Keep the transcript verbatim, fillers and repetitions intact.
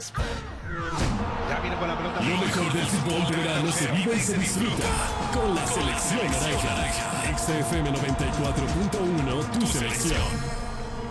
Ya viene con la pelota. Lo mejor del fútbol de verano se vive y se disfruta con la selección naranja. X F M noventa y cuatro punto uno, tu selección.